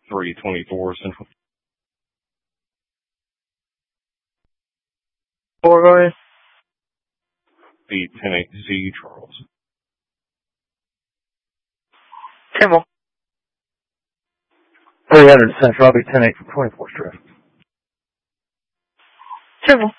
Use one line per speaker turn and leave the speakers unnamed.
324 Central.
4, go ahead.
The 108Z Charles.
Kimmel.
300 Central, I'll be 10-8 from 24th Drift.
Kimmel.